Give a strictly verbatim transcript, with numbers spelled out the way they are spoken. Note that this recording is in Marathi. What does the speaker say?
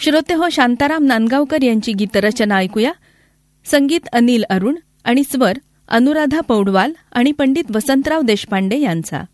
श्रोते हो, शांताराम नांदगावकर यांची गीतरचना ऐकूया. संगीत अनिल अरुण आणि स्वर अनुराधा पौडवाल आणि पंडित वसंतराव देशपांडे यांचा.